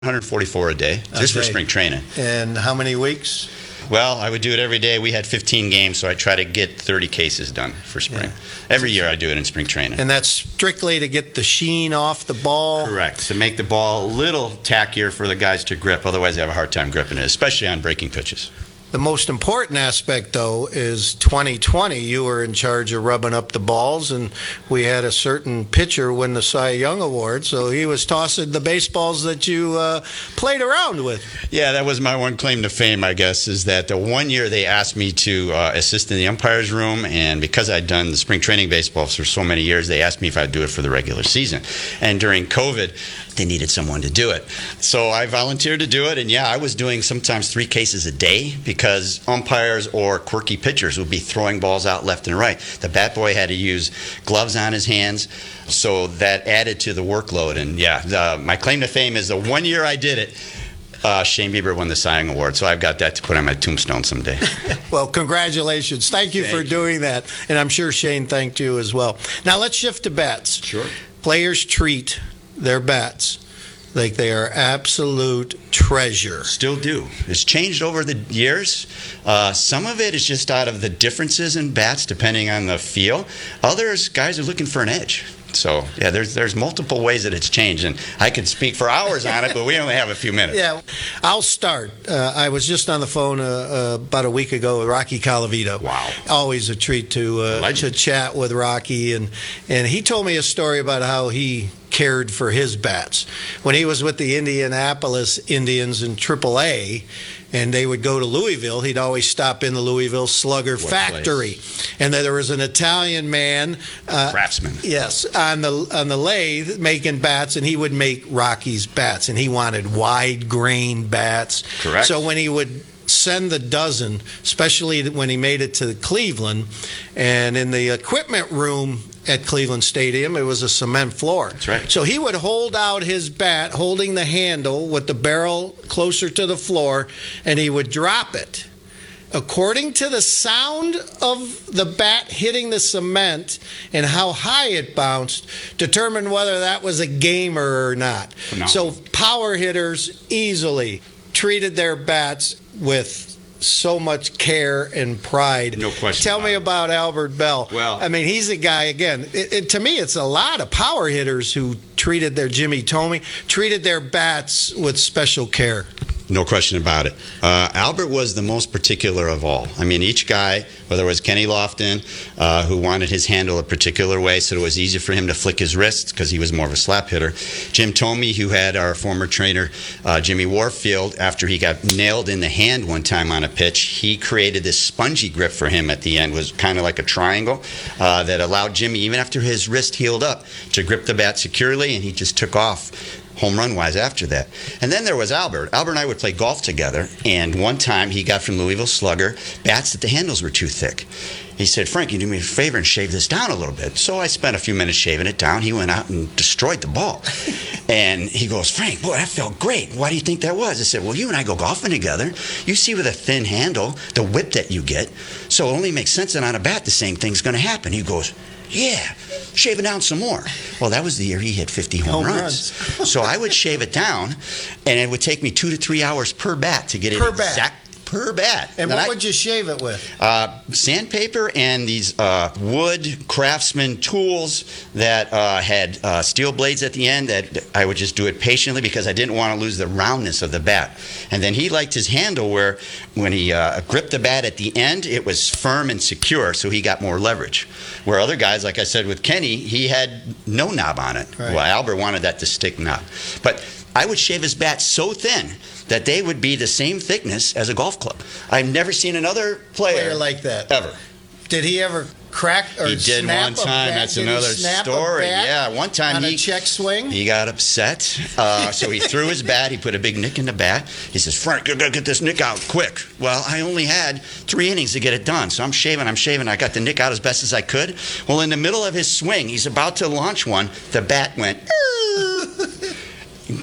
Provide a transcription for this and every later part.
144 a day, just for spring training. And how many weeks? Well, I would do it every day. We had 15 games, so I try to get 30 cases done for spring. Yeah. Every year I do it in spring training. And that's strictly to get the sheen off the ball? Correct. To make the ball a little tackier for the guys to grip. Otherwise, they have a hard time gripping it, especially on breaking pitches. The most important aspect, though, is 2020. You were in charge of rubbing up the balls, and we had a certain pitcher win the Cy Young Award, so he was tossing the baseballs that you played around with. Yeah, that was my one claim to fame, I guess, is that the one year they asked me to assist in the umpire's room, and because I'd done the spring training baseball for so many years, they asked me if I'd do it for the regular season. And during COVID, they needed someone to do it. So I volunteered to do it, and yeah, I was doing sometimes 3 cases a day because umpires or quirky pitchers would be throwing balls out left and right. The bat boy had to use gloves on his hands, so that added to the workload. And yeah, my claim to fame is the one year I did it, Shane Bieber won the Cy Young Award, so I've got that to put on my tombstone someday. Well, congratulations. Thank you for doing that, and I'm sure Shane thanked you as well. Now let's shift to bats. Sure. Players treat their bats like they are absolute treasure. Still do. It's changed over the years. Some of it is just out of the differences in bats depending on the feel. Others, guys are looking for an edge. So, yeah, there's multiple ways that it's changed, and I could speak for hours on it, but we only have a few minutes. Yeah, I'll start. I was just on the phone about a week ago with Rocky Colavito. Wow. Always a treat to chat with Rocky, and he told me a story about how he cared for his bats. When he was with the Indianapolis Indians in AAA, and they would go to Louisville, he'd always stop in the Louisville Slugger factory. And there was an Italian man, craftsman. Yes, on the lathe making bats, and he would make Rocky's bats, and he wanted wide grain bats. Correct. So when he would send the dozen, especially when he made it to Cleveland, and in the equipment room at Cleveland Stadium, it was a cement floor. That's right. So he would hold out his bat, holding the handle with the barrel closer to the floor, and he would drop it. According to the sound of the bat hitting the cement and how high it bounced, determined whether that was a gamer or not. No. So power hitters easily treated their bats with so much care and pride. No question. Tell me about Albert Belle. Well, I mean, he's a guy, again, to me, it's a lot of power hitters who treated their Jimmy Thome, treated their bats with special care. No question about it. Albert was the most particular of all. I mean, each guy, whether it was Kenny Lofton, who wanted his handle a particular way so it was easy for him to flick his wrists because he was more of a slap hitter. Jim Thome, who had our former trainer, Jimmy Warfield, after he got nailed in the hand one time on a pitch, he created this spongy grip for him at the end. It was kind of like a triangle that allowed Jimmy, even after his wrist healed up, to grip the bat securely, and he just took off home run-wise after that. And then there was Albert. Albert and I would play golf together, and one time he got from Louisville Slugger bats that the handles were too thick. He said, "Frank, you do me a favor and shave this down a little bit." So I spent a few minutes shaving it down. He went out and destroyed the ball. And he goes, "Frank, boy, that felt great. Why do you think that was?" I said, "Well, you and I go golfing together. You see with a thin handle, the whip that you get. So it only makes sense that on a bat the same thing's going to happen." He goes, "Yeah, shave it down some more." Well, that was the year he hit 50 home runs. So I would shave it down, and it would take me 2 to 3 hours per bat to get it exact. Per bat. And what would you shave it with? Sandpaper and these wood craftsman tools that had steel blades at the end that I would just do it patiently because I didn't want to lose the roundness of the bat. And then he liked his handle where when he gripped the bat at the end, it was firm and secure, so he got more leverage. Where other guys, like I said with Kenny, he had no knob on it. Right. Well, Albert wanted that to stick knob. But I would shave his bat so thin that they would be the same thickness as a golf club. I've never seen another player like that. Ever. Did he ever crack or He did snap one time. A bat? That's Did another he snap story. A bat yeah, one time on a check swing. He got upset, so he threw his bat. He put a big nick in the bat. He says, "Frank, you gotta get this nick out quick." Well, I only had 3 innings to get it done, so I'm shaving. I got the nick out as best as I could. Well, in the middle of his swing, he's about to launch one. The bat went.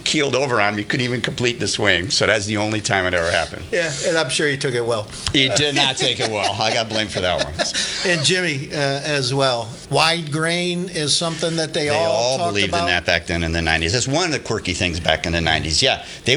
keeled over on me, couldn't even complete the swing. So that's the only time it ever happened. Yeah, and I'm sure he took it well. He did not take it well. I got blamed for that one. And Jimmy as well. Wide grain is something that they all talked believed about. in that back then in the 90s. That's one of the quirky things back in the 90s. Yeah, they